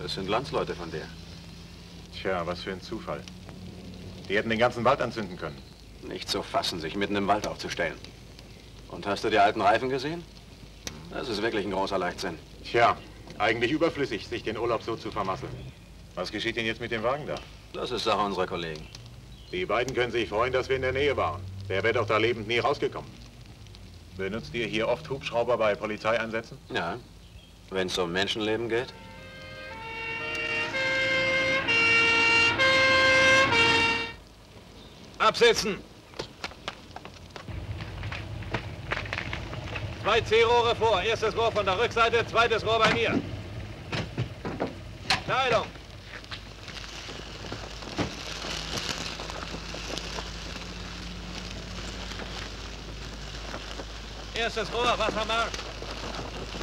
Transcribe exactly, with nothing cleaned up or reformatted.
Das sind Landsleute von dir. Tja, was für ein Zufall. Die hätten den ganzen Wald anzünden können. Nicht zu fassen, sich mitten im Wald aufzustellen. Und hast du die alten Reifen gesehen? Das ist wirklich ein großer Leichtsinn. Tja, eigentlich überflüssig, sich den Urlaub so zu vermasseln. Was geschieht denn jetzt mit dem Wagen da? Das ist Sache unserer Kollegen. Die beiden können sich freuen, dass wir in der Nähe waren. Der wäre doch da lebend nie rausgekommen. Benutzt ihr hier oft Hubschrauber bei Polizeieinsätzen? Ja, wenn es um Menschenleben geht. Absetzen! Zwei C-Rohre vor. Erstes Rohr von der Rückseite, zweites Rohr bei mir. Teilung! Erstes Rohr, Wassermarsch.